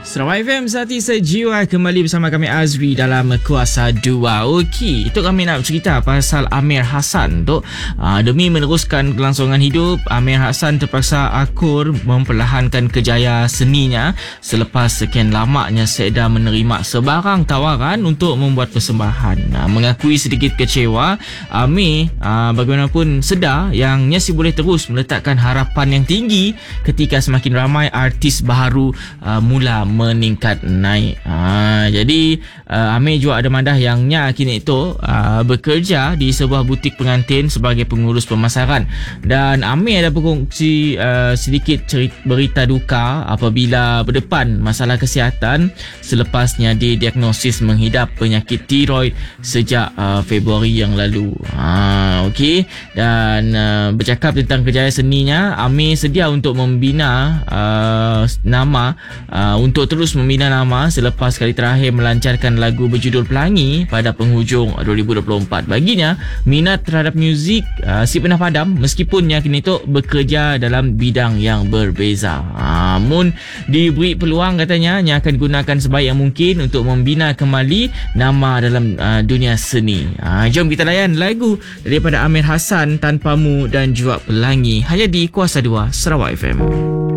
Sarawak FM Sati Sejiwa kembali bersama kami Azri dalam Kuasa 2. Okey, itu kami nak cerita pasal Amir Hassan tu. Demi meneruskan kelangsungan hidup, Amir Hassan terpaksa akur memperlahankan kerjaya seninya selepas sekian lamanya Seda menerima sebarang tawaran untuk membuat persembahan. Mengakui sedikit kecewa, Amir bagaimanapun sedar yang Nyasi boleh terus meletakkan harapan yang tinggi ketika semakin ramai artis baru mula meningkat naik. Jadi Amir juga ada mandah yang nya kini itu bekerja di sebuah butik pengantin sebagai pengurus pemasaran, dan Amir ada berkongsi sedikit berita duka apabila berdepan masalah kesihatan selepasnya didiagnosis menghidap penyakit tiroid sejak Februari yang lalu. Okey, dan bercakap tentang kerjaya seninya, Amir sedia untuk membina nama untuk terus membina nama selepas kali terakhir melancarkan lagu berjudul Pelangi pada penghujung 2024. Baginya, minat terhadap muzik si pernah padam meskipun yang kini tu bekerja dalam bidang yang berbeza. Mun diberi peluang, katanya yang akan gunakan sebaik yang mungkin untuk membina kembali nama dalam dunia seni. Jom kita layan lagu daripada Amir Hassan, Tanpamu dan juga Pelangi, hanya di Kuasa 2 Sarawak FM.